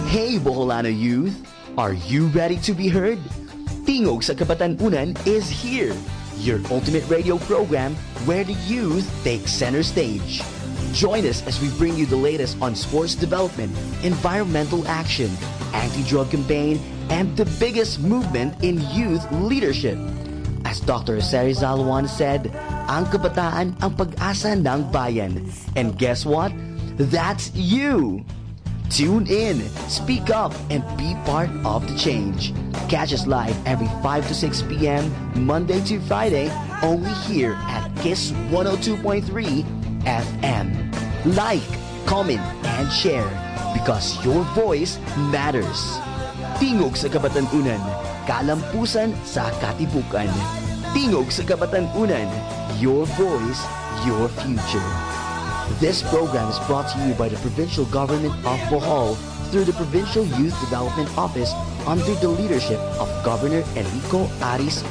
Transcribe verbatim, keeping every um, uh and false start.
Hey Boholano youth, are you ready to be heard? Tingog sa Kabatanunan is here, your ultimate radio program where the youth take center stage. Join us as we bring you the latest on sports development, environmental action, anti-drug campaign, and the biggest movement in youth leadership. As Doctor Jose Rizal once said, ang kabataan ang pag-asa ng bayan. And guess what? That's you! Tune in, speak up, and be part of the change. Catch us live every five to six p.m. Monday to Friday, only here at Kiss one oh two point three F M. Like, comment, and share because your voice matters. Tingog sa Kabatanunan, kalampusan sa katipukan. Tingog sa Kabatanunan, your voice, your future. This program is brought to you by the Provincial Government of Bohol through the Provincial Youth Development Office under the leadership of Governor Enrico Aris